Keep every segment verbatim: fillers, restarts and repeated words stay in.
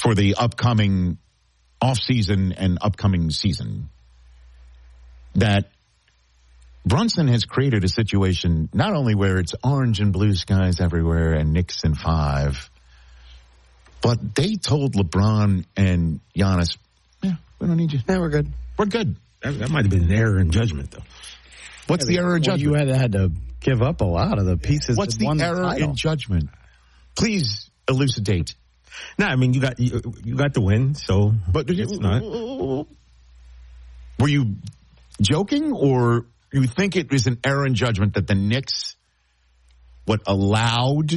for the upcoming offseason and upcoming season, that Brunson has created a situation not only where it's orange and blue skies everywhere and Knicks in five, but they told LeBron and Giannis, yeah, we don't need you. Yeah, we're good. We're good. That, that might have been an error in judgment, though. What's yeah, the error in well, judgment? You had, had to give up a lot of the pieces. What's that the won error the in judgment? Please elucidate. No, I mean, you got you, you got the win, so but it's not. Were you joking, or you think it was an error in judgment that the Knicks, what, allowed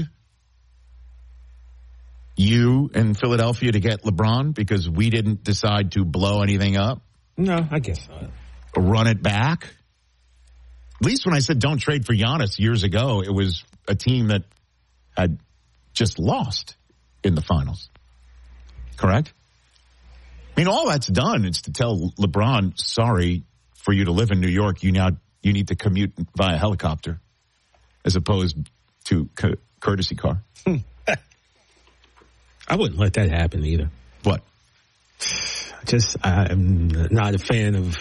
you and Philadelphia to get LeBron because we didn't decide to blow anything up? No, I guess not. Or run it back? At least when I said don't trade for Giannis years ago, it was a team that had just lost in the finals. Correct? I mean, all that's done is to tell LeBron, sorry, for you to live in New York, you now you need to commute via helicopter as opposed to co- courtesy car. I wouldn't let that happen either. What? Just, I'm not a fan of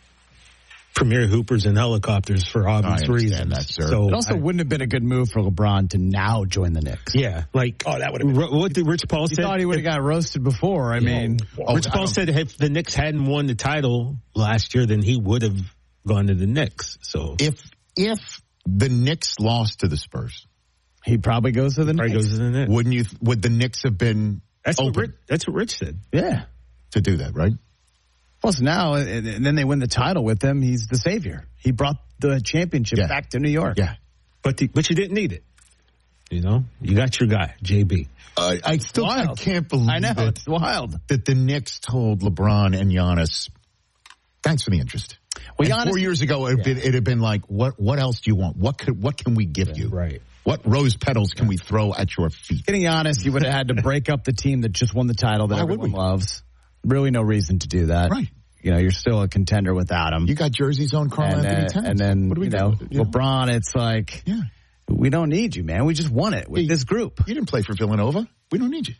premier hoopers and helicopters for obvious I reasons. That, sir. So it also I, wouldn't have been a good move for LeBron to now join the Knicks. Yeah, like oh, that would have been. What did Rich Paul say? He thought he would have got roasted before. I yeah. mean, oh, Rich Paul said if the Knicks hadn't won the title last year, then he would have gone to the Knicks. So if if the Knicks lost to the Spurs, he probably goes to the probably Knicks. Goes to the Knicks. Wouldn't you? Would the Knicks have been? That's open? what Rich, that's what Rich said. Yeah, to do that, right? Plus now, and then they win the title with him. He's the savior. He brought the championship yeah. back to New York. Yeah, but the, but you didn't need it. You know, you got your guy, J B. Uh, I still I can't believe I know that, it's wild that the Knicks told LeBron and Giannis, "Thanks for the interest." Well, Giannis, four years ago, it, yeah. it had been like, "What? What else do you want? What could? What can we give yeah, you? Right? What rose petals can we throw at your feet?" Getting honest, you would have had to break up the team that just won the title that Why everyone loves. Really, no reason to do that. Right. You know, you're still a contender without him. You got Jersey's own Karl and, Anthony uh, Towns. And then, what do we you know, do? You LeBron, know? it's like, yeah. we don't need you, man. We just won it with yeah, this group. You didn't play for Villanova. We don't need you.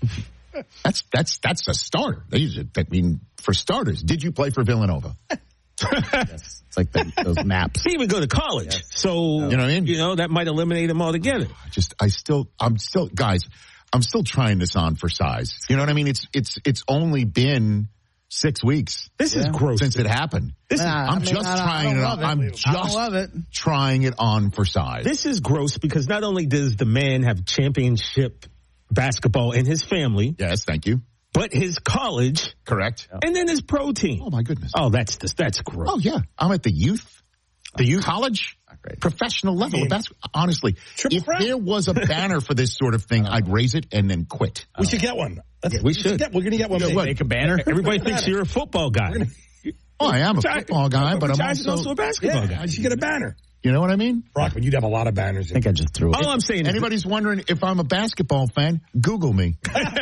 that's that's that's a starter. I mean, for starters, did you play for Villanova? Yes. It's like the, those maps. He would go to college. Yes. So, you know what I mean? You know, that might eliminate him altogether. I just, I still, I'm still, guys, I'm still trying this on for size. You know what I mean? It's, it's, it's only been six weeks. This yeah. is gross. Since it happened. This nah, is, I'm I mean, just I trying it on. it. I'm just love it. trying it on for size. This is gross because not only does the man have championship basketball in his family. Yes, thank you. But his college. Correct. And then his pro team. Oh, my goodness. Oh, that's this. That's gross. Oh, yeah. I'm at the youth, the youth college, professional level of basketball. Honestly, Triple if threat. There was a banner for this sort of thing, I'd raise it and then quit. We should get one. Yeah, we, we should. Get, we're going to get one. You know, make a banner. Everybody thinks you're a football guy. Oh, I am a football guy, but I'm also, also a basketball yeah, guy. You should get a banner. You know what I mean? Brockman, you'd have a lot of banners. I think I just threw it. All I'm saying is anybody's wondering if I'm a basketball fan, Google me.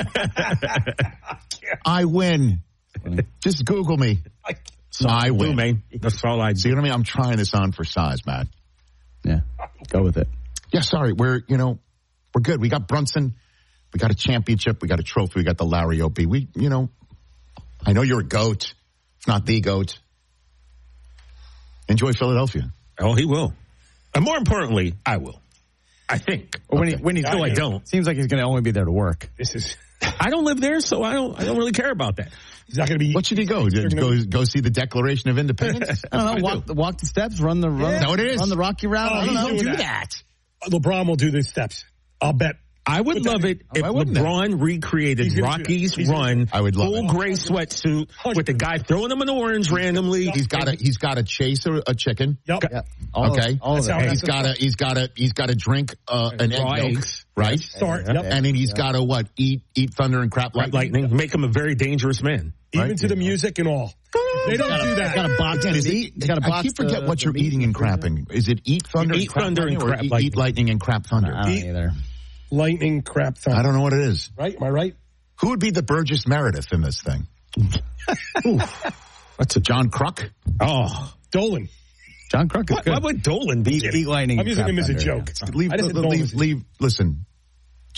I win. Just Google me. So I win. Man. That's all I do. See what I mean? I'm trying this on for size, Matt. Yeah. Go with it. Yeah, sorry. We're, you know, we're good. We got Brunson. We got a championship. We got a trophy. We got the Larry Opie. We, you know, I know you're a GOAT. It's not the GOAT. Enjoy Philadelphia. Oh, he will. And more importantly, I will. I think. Well, when okay. he, when he, no, I don't. Seems like he's going to only be there to work. This is. I don't live there, so I don't. I don't really care about that. He's not going to be. What should he go? Go gonna... go see the Declaration of Independence? I don't know. Walk, do. walk the steps. Run the run. Yeah. That's what it is. Run the Rocky Route. Oh, I don't know. do Do that. that. LeBron will do the steps. I'll bet. I would love it if LeBron that? recreated Rocky's run, I would love full it. gray sweatsuit with the guy throwing him an orange randomly. He's got to he's got to chase a, a chicken. Yep. yep. All okay. Of, all of and he's got to he's got to he's got to drink uh, an egg yolk, eggs. right? Start. Yep. And then he's yep. got to what? Eat eat thunder and crap lightning. lightning. Make him a very dangerous man. Even right? to the music and all. They don't gotta, do that. Got a box. Again, is it, eat, got a box I keep forget the, what you're eating and crapping. Is it eat thunder, eat and crap thunder and crap eat, lightning. eat lightning and crap thunder? I don't eat either. Lightning, crap thunder. I don't know what it is. Right? Am I right? Who would be the Burgess Meredith in this thing? That's a John Kruk. Oh, Dolan. John Kruk is what, good. Why would Dolan be eat, eat lightning? I'm using him as a joke. Leave, leave, leave, leave. Listen,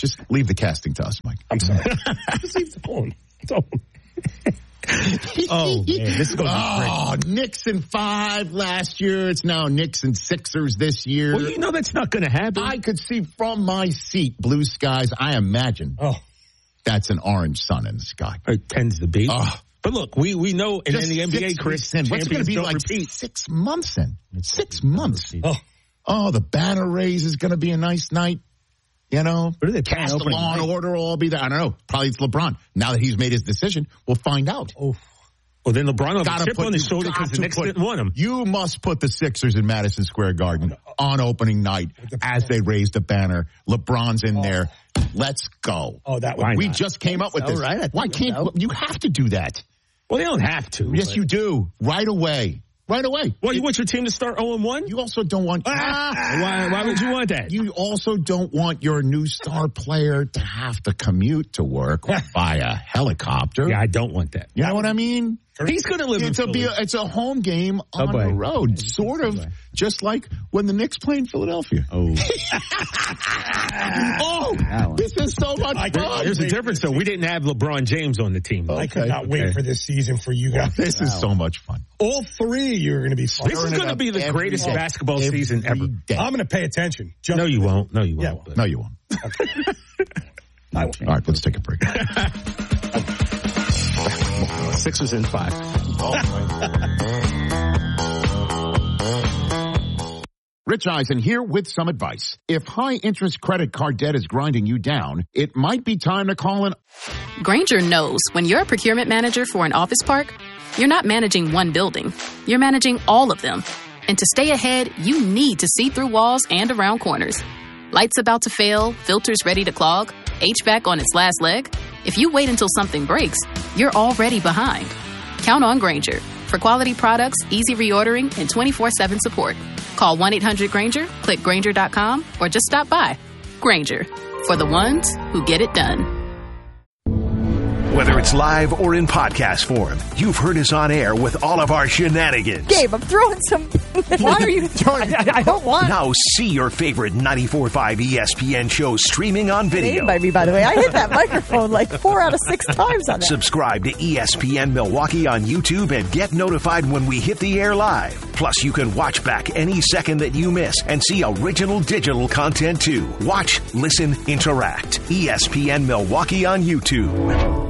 Just leave the casting to us, Mike. I'm sorry. Just leave the phone. Don't. Oh, man, this is going to be Oh, Knicks in five last year. It's now Knicks and Sixers this year. Well, you know that's not going to happen. I could see from my seat blue skies. I imagine Oh, that's an orange sun in the sky. It tends to be. Oh. But look, we, we know in Just the N B A, six Chris, weeks in. What's it going to champions be don't like repeat. six months in? Six months. oh. Oh, the banner raise is going to be a nice night. You know, What are they planning cast the opening law and night? order will all be there. I don't know. Probably it's LeBron. Now that he's made his decision, we'll find out. Oh. Well, then LeBron will have a Gotta chip put- on his you shoulder got because the to Knicks put- didn't want him. You must put the Sixers in Madison Square Garden on opening night as they raise the banner. LeBron's in there. Let's go. Oh, that would Why We not? just came up with All this. right, I think Why it's can't out. you have to do that? Well, they don't have to. Yes, but- you do. Right away. Right away. Well, you want your team to start oh and one? You also don't want. Why, why would you want that? You also don't want your new star player to have to commute to work by a helicopter. Yeah, I don't want that. You know what I mean? He's going to live in It's a, be Philly. a, it's a home game on Subway. the road, sort of just like when the Knicks play in Philadelphia. Oh, Oh, That one. this is so much I- fun. There's a difference, though. We didn't have LeBron James on the team. I could Okay, not wait okay. for this season for you guys. This is so much fun. All three of you are going to be fun. This is Firing it going to up be the every greatest day. basketball Every season ever. day. I'm going to pay attention. Just No, you won't. No, you Yeah, won't. But- No, you won't. I will. All right, let's take a break. Sixers in five. Rich Eisen here with some advice. If high interest credit card debt is grinding you down, it might be time to call an Grainger knows when you're a procurement manager for an office park, you're not managing one building. You're managing all of them. And to stay ahead, you need to see through walls and around corners. Lights about to fail, filters ready to clog, H V A C on its last leg. If you wait until something breaks, you're already behind. Count on Grainger for quality products, easy reordering, and twenty-four seven support. Call one eight hundred Grainger, click Grainger dot com, or just stop by. Grainger, for the ones who get it done. Whether it's live or in podcast form, you've heard us on air with all of our shenanigans. Gabe, I'm throwing some. Why are you throwing? I, I don't want. Now see your favorite ninety-four point five E S P N shows streaming on video. Made by me, by the way. I hit that microphone like four out of six times on that. Subscribe to E S P N Milwaukee on YouTube and get notified when we hit the air live. Plus, you can watch back any second that you miss and see original digital content too. Watch, listen, interact. E S P N Milwaukee on YouTube.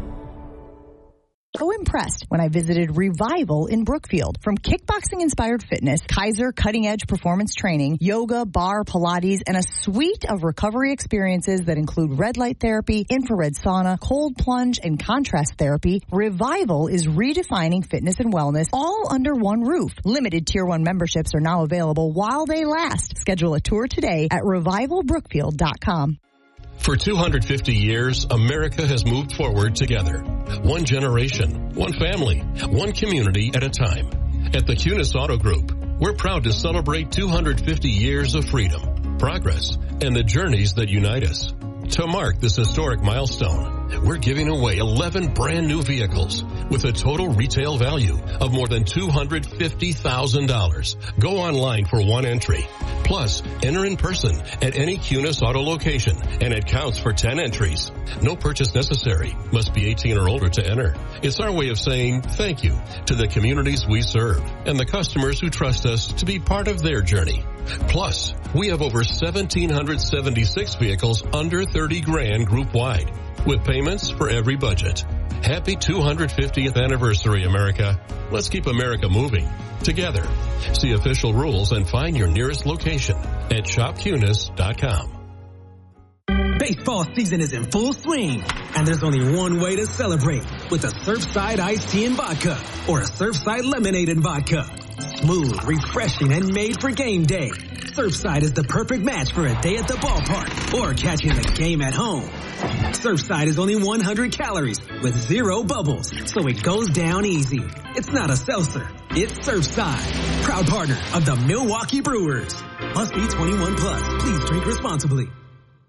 So impressed when I visited Revival in Brookfield. From kickboxing-inspired fitness, Kaiser cutting-edge performance training, yoga, bar, Pilates, and a suite of recovery experiences that include red light therapy, infrared sauna, cold plunge, and contrast therapy, Revival is redefining fitness and wellness all under one roof. Limited Tier one memberships are now available while they last. Schedule a tour today at revival brookfield dot com. For two hundred fifty years, America has moved forward together. One generation, one family, one community at a time. At the Cunis Auto Group, we're proud to celebrate two hundred fifty years of freedom, progress, and the journeys that unite us. To mark this historic milestone, we're giving away eleven brand new vehicles with a total retail value of more than two hundred fifty thousand dollars. Go online for one entry. Plus, enter in person at any Cunis Auto location, and it counts for ten entries. No purchase necessary. Must be eighteen or older to enter. It's our way of saying thank you to the communities we serve and the customers who trust us to be part of their journey. Plus, we have over one thousand seven hundred seventy-six vehicles under thirty grand group wide, with payments for every budget. Happy two hundred fiftieth anniversary, America. Let's keep America moving together. See official rules and find your nearest location at shop cunis dot com. Baseball season is in full swing, and there's only one way to celebrate, with a Surfside iced tea and vodka or a Surfside lemonade and vodka. Smooth, refreshing, and made for game day. Surfside is the perfect match for a day at the ballpark or catching the game at home. Surfside is only one hundred calories with zero bubbles, so it goes down easy. It's not a seltzer. It's Surfside, proud partner of the Milwaukee Brewers. Must be twenty-one plus. Please drink responsibly.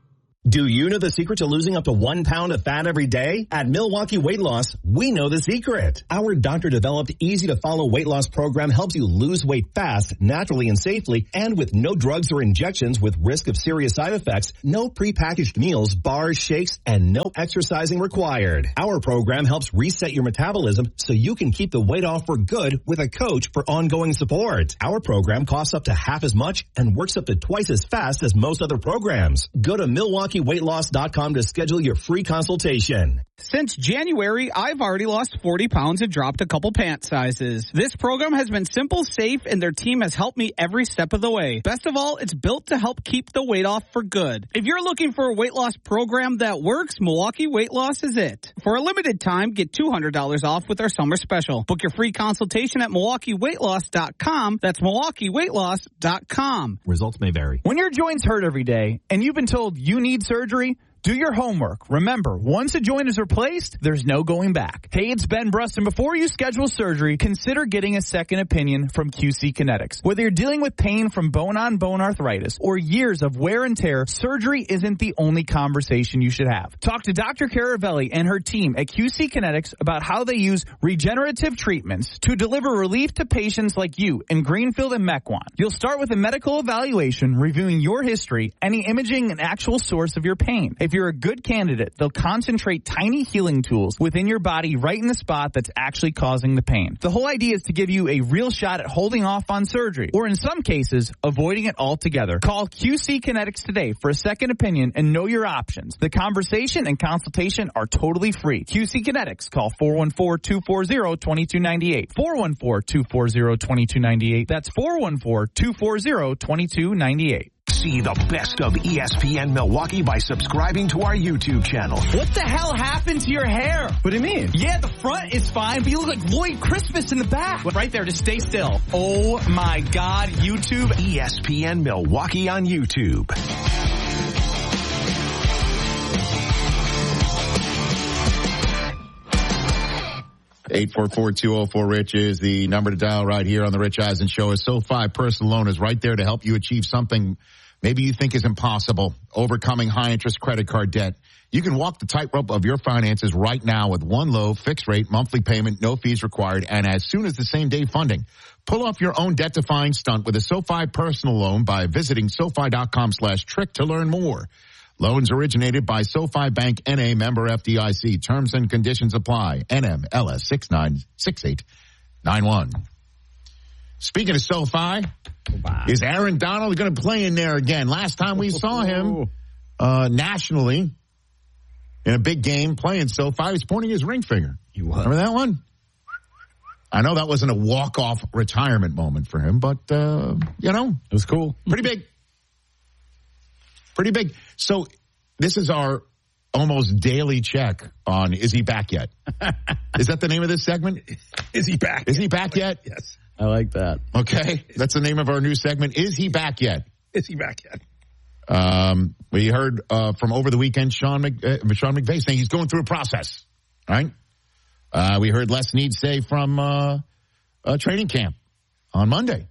Do you know the secret to losing up to one pound of fat every day? At Milwaukee Weight Loss, we know the secret. Our doctor-developed, easy-to-follow weight loss program helps you lose weight fast, naturally and safely, and with no drugs or injections with risk of serious side effects, no prepackaged meals, bars, shakes, and no exercising required. Our program helps reset your metabolism so you can keep the weight off for good with a coach for ongoing support. Our program costs up to half as much and works up to twice as fast as most other programs. Go to Milwaukee Weight Loss dot com to schedule your free consultation. Since January, I've already lost forty pounds and dropped a couple pant sizes. This program has been simple, safe, and their team has helped me every step of the way. Best of all, it's built to help keep the weight off for good. If you're looking for a weight loss program that works, Milwaukee Weight Loss is it. For a limited time, get two hundred dollars off with our summer special. Book your free consultation at Milwaukee Weight Loss dot com. That's Milwaukee Weight Loss dot com. Results may vary. When your joints hurt every day and you've been told you need surgery, do your homework. Remember, once a joint is replaced, there's no going back. Hey, it's Ben Bruston. Before you schedule surgery, consider getting a second opinion from Q C Kinetics. Whether you're dealing with pain from bone-on-bone arthritis or years of wear and tear, surgery isn't the only conversation you should have. Talk to Doctor Caravelli and her team at Q C Kinetics about how they use regenerative treatments to deliver relief to patients like you in Greenfield and Mequon. You'll start with a medical evaluation, reviewing your history, any imaging, and actual source of your pain. If you're a good candidate, they'll concentrate tiny healing tools within your body right in the spot that's actually causing the pain. The whole idea is to give you a real shot at holding off on surgery, or in some cases, avoiding it altogether. Call Q C Kinetics today for a second opinion and know your options. The conversation and consultation are totally free. Q C Kinetics. Call four one four, two four zero, two two nine eight. four one four, two four zero, two two nine eight. That's four one four, two four zero, two two nine eight. See the best of E S P N Milwaukee by subscribing to our YouTube channel. What the hell happened to your hair? What do you mean? Yeah, the front is fine, but you look like Lloyd Christmas in the back. Right there, just stay still. Oh my God, YouTube. E S P N Milwaukee on YouTube. eight four four, two zero four, RICH is the number to dial right here on the Rich Eisen Show. A SoFi personal loan is right there to help you achieve something maybe you think is impossible, overcoming high-interest credit card debt. You can walk the tightrope of your finances right now with one low, fixed-rate, monthly payment, no fees required, and as soon as the same-day funding. Pull off your own debt-defying stunt with a SoFi personal loan by visiting SoFi.com slash trick to learn more. Loans originated by SoFi Bank N A, member F D I C. Terms and conditions apply. N M L S six nine six eight nine one. Speaking of SoFi, wow. Is Aaron Donald going to play in there again? Last time we saw him uh, nationally in a big game playing SoFi, he was pointing his ring finger. You remember that one? I know that wasn't a walk-off retirement moment for him, but, uh, you know. It was cool. Pretty big. Pretty big. So this is our almost daily check on is he back yet? Is that the name of this segment? Is he back? Is he back yet? Yes. I like that. Okay. That's the name of our new segment. Is he back yet? Is he back yet? Um, we heard uh, from over the weekend Sean, Mc, uh, Sean McVay saying he's going through a process. Right? Uh, we heard Les Snead say from uh, uh, training camp on Monday.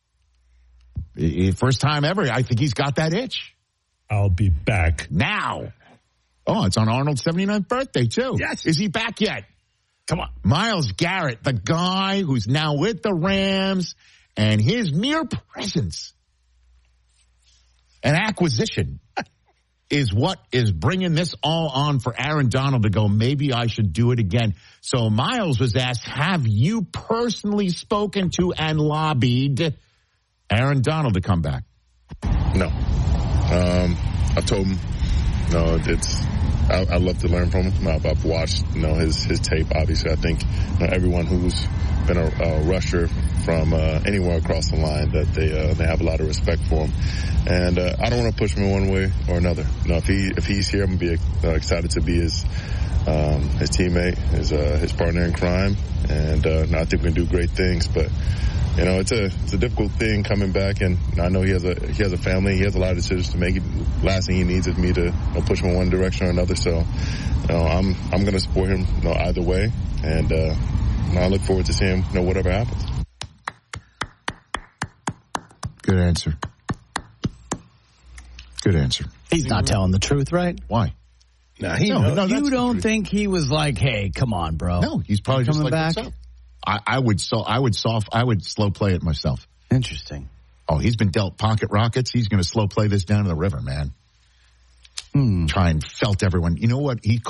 First time ever. I think he's got that itch. I'll be back. Now. Oh, it's on Arnold's seventy-ninth birthday, too. Yes. Is he back yet? Come on. Myles Garrett, the guy who's now with the Rams, and his mere presence and acquisition is what is bringing this all on for Aaron Donald to go, maybe I should do it again. So Myles was asked, have you personally spoken to and lobbied Aaron Donald to come back? No. Um, I told him, no, it's, I, I love to learn from him. I've, I've watched, you know, his, his tape. Obviously, I think, you know, everyone who's been a, a rusher from uh, anywhere across the line, that they uh, they have a lot of respect for him. And uh, I don't want to push him in one way or another. You know, if he if he's here, I'm gonna be uh, excited to be his um, his teammate, his uh, his partner in crime, and uh, I think we can do great things. But you know, it's a it's a difficult thing coming back, and I know he has a he has a family, he has a lot of decisions to make. Last thing he needs is me to, you know, push him in one direction or another. So, you know, I'm I'm going to support him, you know, either way, and uh, you know, I look forward to seeing, you know, whatever happens. Good answer. Good answer. He's not telling the truth, right? Why? Nah, he no, no, you don't think he was like, "Hey, come on, bro"? No, he's probably just coming like back. himself. I, I would so I would soft I would slow play it myself. Interesting. Oh, he's been dealt pocket rockets. He's going to slow play this down to the river, man. Hmm. Try and felt everyone. You know what? He